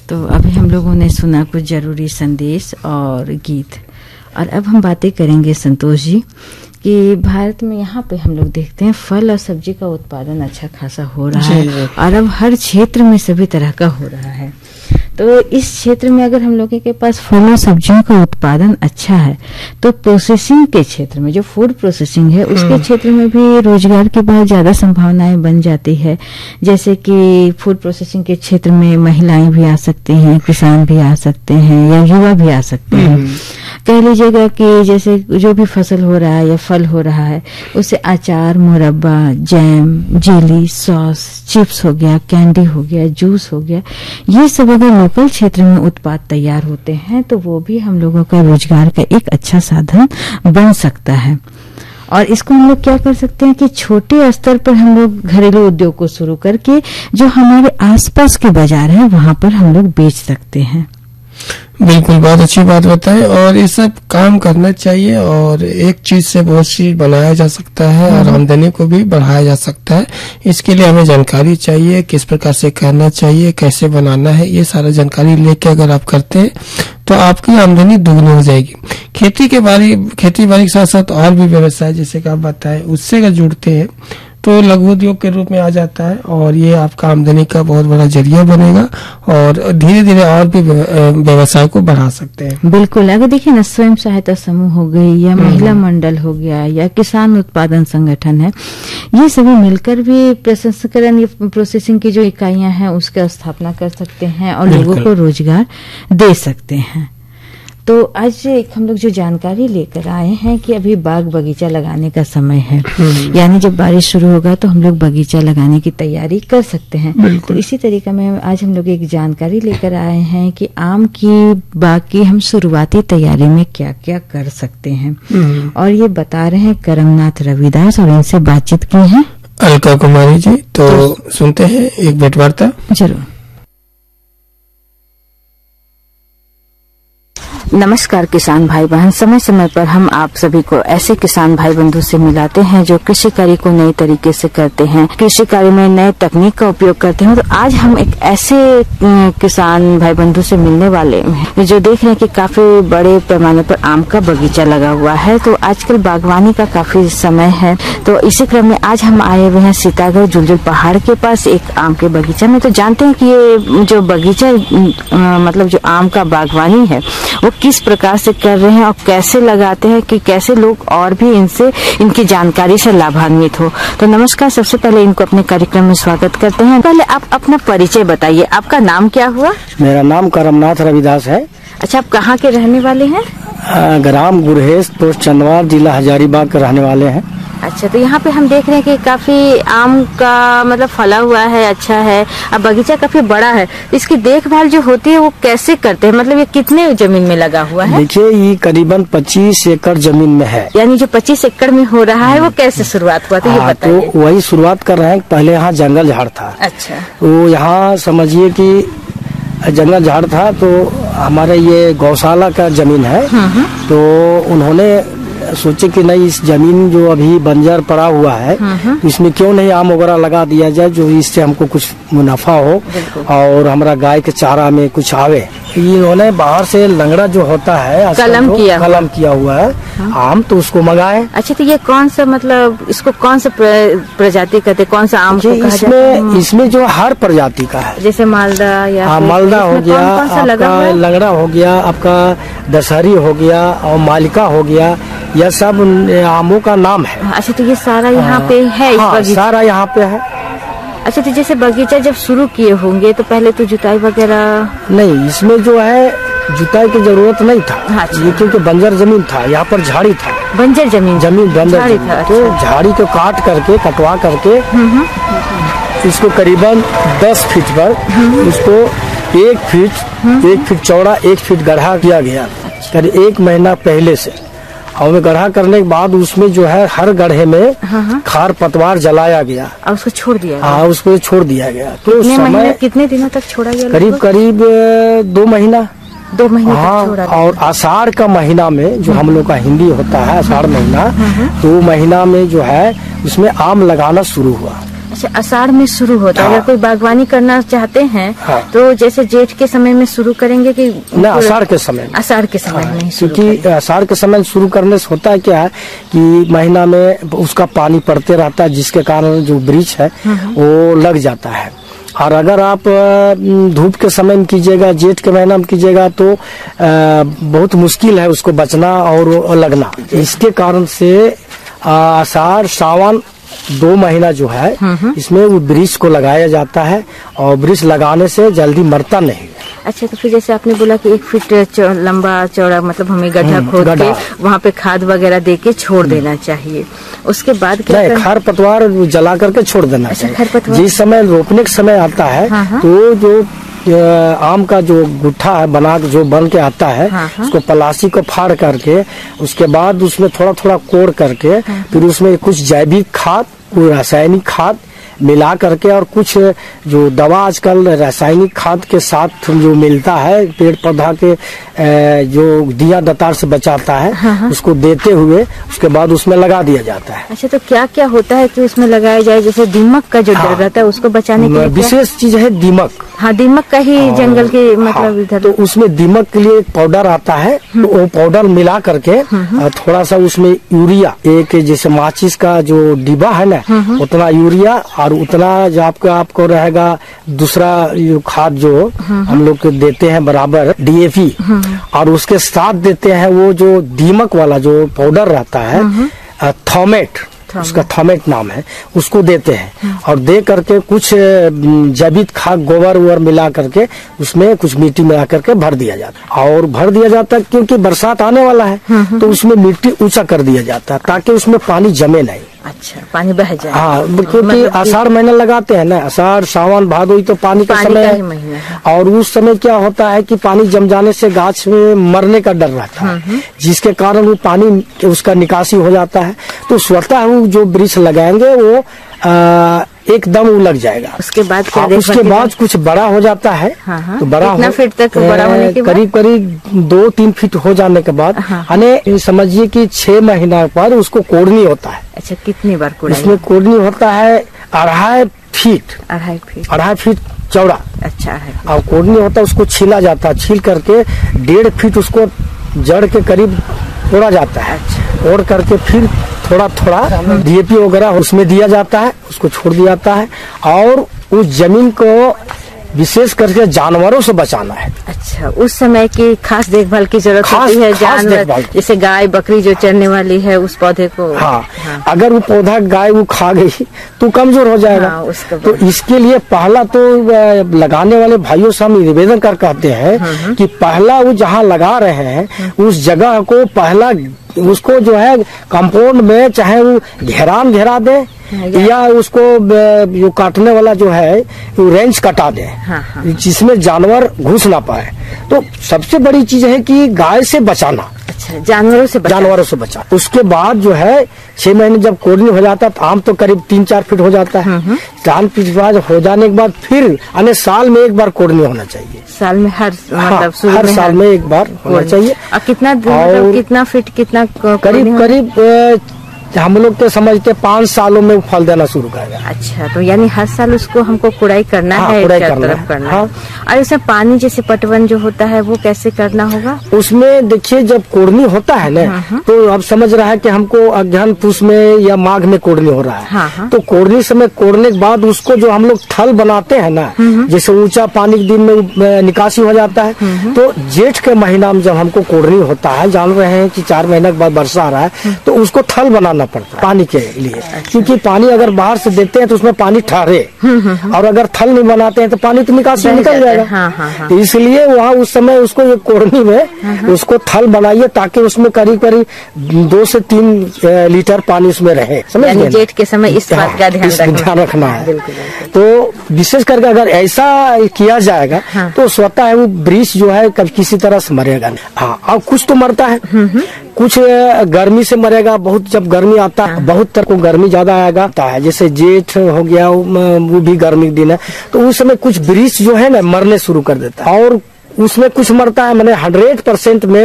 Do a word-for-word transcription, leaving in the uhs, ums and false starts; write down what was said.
तो अभी हम लोगों ने सुना कुछ जरूरी संदेश और गीत, और अब हम बातें करेंगे संतोष जी कि भारत में यहाँ पे हम लोग देखते हैं फल और सब्जी का उत्पादन अच्छा खासा हो रहा है और अब हर क्षेत्र में सभी तरह का हो रहा है। तो इस क्षेत्र में अगर हम लोगों के पास फल और सब्जियों का उत्पादन अच्छा है तो प्रोसेसिंग के क्षेत्र में, जो फूड प्रोसेसिंग है उसके क्षेत्र में भी रोजगार की बहुत ज्यादा संभावनाएं बन जाती है। जैसे कि फूड प्रोसेसिंग के क्षेत्र में महिलाएं भी आ सकती हैं, किसान भी आ सकते हैं या युवा भी आ सकते हैं। कह लीजिएगा कि जैसे जो भी फसल हो रहा है या फल हो रहा है उससे अचार, मुरब्बा, जैम, जेली, सॉस, चिप्स हो गया, कैंडी हो गया, जूस हो गया, ये सब अगर लोकल क्षेत्र में उत्पाद तैयार होते हैं तो वो भी हम लोगों का रोजगार का एक अच्छा साधन बन सकता है। और इसको हम लोग क्या कर सकते हैं कि छोटे स्तर पर हम लोग घरेलू उद्योग को शुरू करके जो हमारे आसपास के बाजार है वहां पर हम लोग बेच सकते हैं। बिल्कुल, बहुत अच्छी बात बताए। और ये सब काम करना चाहिए और एक चीज से बहुत चीज बनाया जा सकता है और आमदनी को भी बढ़ाया जा सकता है। इसके लिए हमें जानकारी चाहिए, किस प्रकार से करना चाहिए, कैसे बनाना है, ये सारा जानकारी लेके अगर आप करते हैं तो आपकी आमदनी दुगनी हो जाएगी। खेती के बारे खेती बाड़ी के साथ साथ और भी व्यवसाय जैसे कि आप बताए उससे अगर जुड़ते हैं तो लघु उद्योग के रूप में आ जाता है और ये आपका आमदनी का बहुत बड़ा जरिया बनेगा और धीरे धीरे और भी व्यवसाय को बढ़ा सकते हैं। बिल्कुल, अगर देखिए ना, स्वयं सहायता समूह हो गई या महिला मंडल हो गया या किसान उत्पादन संगठन है, ये सभी मिलकर भी प्रसंस्करण या प्रोसेसिंग की जो इकाइयां हैं उसका स्थापना कर सकते हैं और लोगों को रोजगार दे सकते हैं। तो आज हम लोग जो जानकारी लेकर आए हैं कि अभी बाग बगीचा लगाने का समय है, यानी जब बारिश शुरू होगा तो हम लोग बगीचा लगाने की तैयारी कर सकते हैं। तो इसी तरीके में आज हम लोग एक जानकारी लेकर आए हैं कि आम की बाग की हम शुरुआती तैयारी में क्या क्या कर सकते हैं, और ये बता रहे हैं करमनाथ रविदास और इनसे बातचीत की है अलका कुमारी जी। तो, तो सुनते हैं एक भेंटवार्ता। जरूर। नमस्कार किसान भाई बहन, समय समय पर हम आप सभी को ऐसे किसान भाई बंधु से मिलाते हैं जो कृषि कार्य को नए तरीके से करते हैं, कृषि कार्य में नए तकनीक का उपयोग करते हैं। तो आज हम एक ऐसे किसान भाई बंधु से मिलने वाले हैं जो देख रहे हैं कि काफी बड़े पैमाने पर आम का बगीचा लगा हुआ है। तो आजकल बागवानी का काफी समय है, तो इसी क्रम में आज हम आए हुए हैं सीतागढ़ जुलजुल पहाड़ के पास एक आम के बगीचा में। तो जानते हैं कि ये जो बगीचा मतलब जो आम का बागवानी है वो किस प्रकार से कर रहे हैं और कैसे लगाते हैं कि कैसे लोग और भी इनसे इनकी जानकारी से लाभान्वित हो। तो नमस्कार, सबसे पहले इनको अपने कार्यक्रम में स्वागत करते हैं। पहले आप अपना परिचय बताइए, आपका नाम क्या हुआ? मेरा नाम करमनाथ रविदास है। अच्छा, आप कहाँ के रहने वाले हैं? ग्राम गुरहेश, पोस्ट चंदवार, जिला हजारीबाग के रहने वाले हैं। अच्छा, तो यहाँ पे हम देख रहे हैं कि काफी आम का मतलब फला हुआ है, अच्छा है, अब बगीचा काफी बड़ा है। इसकी देखभाल जो होती है वो कैसे करते हैं, मतलब ये कितने जमीन में लगा हुआ है? देखिए, ये करीबन पच्चीस एकड़ जमीन में है। यानी जो पच्चीस एकड़ में हो रहा है वो कैसे शुरुआत हुआ, तो ये बताइए। तो वही शुरुआत कर रहे हैं। पहले यहाँ जंगल झाड़ था। अच्छा, तो यहाँ समझिए कि जंगल झाड़ था, तो हमारे ये गौशाला का जमीन है। तो उन्होंने सोचे कि नहीं, इस जमीन जो अभी बंजर पड़ा हुआ है इसमें क्यों नहीं आम वगैरह लगा दिया जाए, जो इससे हमको कुछ मुनाफा हो और हमारा गाय के चारा में कुछ आवे। इन्होंने बाहर से लंगड़ा जो होता है कलम किया कलम किया हुआ है आम, तो उसको मंगाए। अच्छा, तो ये कौन सा मतलब इसको कौन सा प्रजाति कहते, कौन सा आम को कहा जाता है? इसमें जो हर प्रजाति का है, जैसे मालदा या हाँ, मालदा हो गया, आपका लंगड़ा हो गया, आपका दशहरी हो गया और मालिका हो गया, यह सब आमों का नाम है। अच्छा, तो ये सारा यहाँ पे है? हाँ, इस सारा यहाँ पे है। अच्छा, तो जैसे बगीचा जब शुरू किए होंगे तो पहले तो जुताई वगैरह नहीं, इसमें जो है जुताई की जरूरत नहीं था। अच्छा। ये क्योंकि बंजर जमीन था, यहाँ पर झाड़ी था, बंजर जमीन जमीन बंजर झाड़ी जमीन। था। तो अच्छा। झाड़ी को काट करके कटवा करके इसको करीबन दस फीट पर उसको एक फीट एक फीट चौड़ा एक फीट गड्ढा किया गया। करीब एक महीना पहले से, और गड्ढा करने के बाद उसमें जो है हर गड्ढे में खार पतवार जलाया गया और उसको छोड़ दिया गया। हाँ, उसको छोड़ दिया गया। तो कितने समय महीने, कितने दिनों तक छोड़ा गया? करीब करीब दो महीना दो महीने हाँ, तक छोड़ा। और आषाढ़ का महीना में जो हम लोग का हिंदी होता है आषाढ़ महीना, तो महीना में जो है उसमें आम लगाना शुरू हुआ। अच्छा, आषाढ़ में शुरू होता है। हाँ। अगर कोई बागवानी करना चाहते हैं हाँ। तो जैसे जेठ के समय में शुरू करेंगे कि न आषाढ़ के समय में? आषाढ़ के समय में ही शुरू क्योंकि आषाढ़ के समय शुरू करने से होता है क्या है कि महीना में उसका पानी पड़ते रहता है, जिसके कारण जो वृक्ष है वो लग जाता है। और अगर आप धूप के समय में कीजिएगा, जेठ के महीना में कीजिएगा, तो बहुत मुश्किल है उसको बचना और लगना। इसके कारण से आषाढ़ सावन दो महीना जो है इसमें वो वृक्ष को लगाया जाता है, और वृक्ष लगाने से जल्दी मरता नहीं। अच्छा, तो फिर जैसे आपने बोला कि एक फीट चौ, लंबा चौड़ा, मतलब हमें गड्ढा खोद के वहाँ पे खाद वगैरह दे के छोड़ देना चाहिए। उसके बाद क्या नहीं, खर पतवार जला करके छोड़ देना अच्छा, चाहिए। जिस समय रोपने के समय आता है तो जो आम का जो गुट्ठा है बना जो बन के आता है, हाँ हाँ। उसको पलासी को फाड़ करके उसके बाद उसमें थोड़ा थोड़ा कोड़ करके फिर उसमें कुछ जैविक खाद, रासायनिक खाद मिला करके और कुछ जो दवा आजकल रासायनिक खाद के साथ जो मिलता है, पेड़ पौधा के जो दिया दतार से बचाता है, हाँ। उसको देते हुए उसके बाद उसमें लगा दिया जाता है। अच्छा, तो क्या क्या होता है कि उसमें लगाया जाए? जैसे दीमक का जो डर हाँ। रहता है उसको बचाने के लिए विशेष चीज है दीमक। हाँ, दीमक का ही जंगल के मतलब इधर। तो उसमें दीमक के लिए एक पाउडर आता है, तो वो पाउडर मिला करके थोड़ा सा उसमें यूरिया, एक जैसे माचिस का जो डिब्बा है ना, उतना यूरिया और उतना जो आपका आपको रहेगा दूसरा खाद जो हम लोग देते हैं बराबर डी ए पी, और उसके साथ देते हैं वो जो दीमक वाला जो पाउडर रहता है, थॉमेट, उसका थॉमेट नाम है, उसको देते हैं। और दे करके कुछ जैविक खाद गोबर वोबर मिला करके उसमें कुछ मिट्टी मिला करके भर दिया जाता है, और भर दिया जाता है क्योंकि बरसात आने वाला है तो उसमें मिट्टी ऊंचा कर दिया जाता है ताकि उसमें पानी जमे नहीं। अच्छा, पानी बह जाए। हाँ, क्योंकि आषाढ़ महीना लगाते हैं ना, आषाढ़ सावन भादो तो पानी का समय है, और उस समय क्या होता है कि पानी जम जाने से गाछ में मरने का डर रहता है, जिसके कारण वो पानी उसका निकासी हो जाता है। तो स्वतः वो जो वृक्ष लगाएंगे वो आ, एकदम वो लग जाएगा। उसके बाद क्या? उसके बाद कुछ बड़ा हो जाता है। हाँ हाँ। तो बड़ा कितना फीट तक बड़ा होने के बाद? करीब करीब दो तीन फीट हो जाने के बाद यानी समझिए कि छह महीना पर उसको कोड़नी होता है। अच्छा, कितनी बार कोड़नी? उसमें कोड़नी होता है अढ़ाई फीट अढ़ाई फीट अढ़ाई फीट चौड़ा। अच्छा, और कोड़नी होता है, उसको छीला जाता है, छील करके डेढ़ फीट उसको जड़ के करीब तोड़ा जाता है। अच्छा। ओढ़ करके फिर थोड़ा थोड़ा डी ए पी वगैरह उसमें दिया जाता है, उसको छोड़ दिया जाता है, और उस जमीन को विशेष करके जानवरों से बचाना है। अच्छा, उस समय की खास देखभाल की जरूरत होती है। जानवर जैसे गाय बकरी जो चरने वाली है उस पौधे को। हाँ, हाँ। अगर वो पौधा गाय वो खा गई तो कमजोर हो जाएगा। हाँ, तो इसके लिए पहला तो लगाने वाले भाइयों से हम निवेदन कर कहते हैं कि पहला वो जहाँ लगा रहे हैं उस जगह को पहला उसको जो है कंपाउंड में चाहे वो घेरान घेरा दे या उसको जो काटने वाला जो है वो रेंज कटा दे, हाँ हाँ। जिसमें जानवर घुस ना पाए। तो सबसे बड़ी चीज है कि गाय से बचाना। अच्छा, जानवरों से बचा। जानवरों से बचा। उसके बाद जो है छह महीने जब कोड़नी हो जाता है तो आम तो करीब तीन चार फीट हो जाता है। चार फीट बाद हो जाने के बाद फिर यानी साल में एक बार कोड़नी होना चाहिए। साल में हर हाँ, मतलब हर साल में एक बार होना चाहिए। और कितना मतलब कितना फीट कितना करीब करीब हम लोग तो समझते पाँच सालों में फल देना शुरू करेगा। अच्छा, तो यानी हर साल उसको हमको कुड़ाई करना हाँ, है, कुड़ाई चार करना तरफ है। करना हाँ। है। और उसमें पानी जैसे पटवन जो होता है वो कैसे करना होगा? उसमें देखिए जब कोड़नी होता है ना तो अब समझ रहा है कि हमको अज्ञान पुष में या माघ में कोड़नी हो रहा है। हाँ हाँ। तो कोड़नी समय कोड़ने के बाद उसको जो हम लोग थल बनाते हैं ना, जैसे ऊंचा पानी के दिन में निकासी हो जाता है, तो जेठ के महीना में जब हमको कोड़नी होता है, जान रहे हैं कि चार महीने के बाद वर्षा आ रहा है, तो उसको थल बनाना पड़ता है पानी के लिए। क्योंकि पानी अगर बाहर से देते हैं तो उसमें पानी ठहरे, और अगर थल नहीं बनाते हैं तो पानी तो निकासी निकल जाएगा। हाँ, हाँ, हाँ। तो इसलिए वहाँ उस समय उसको ये कोड़नी में उसको थल बनाइए ताकि उसमें करीब करीब दो से तीन लीटर पानी उसमें रहे। समझ गए? जेठ के समय इस बात का ध्यान रखना है। तो विशेष करके अगर ऐसा किया जाएगा तो स्वतः है वो वृक्ष जो है कभी किसी तरह से मरेगा। हाँ, और कुछ तो मरता है, कुछ गर्मी से मरेगा। बहुत जब गर्मी आता है बहुत तरह को गर्मी ज्यादा आएगा है, जैसे जेठ हो गया वो भी गर्मी के दिन है, तो उस समय कुछ वृक्ष जो है ना मरने शुरू कर देता है, और उसमें कुछ मरता है। मैंने हंड्रेड परसेंट में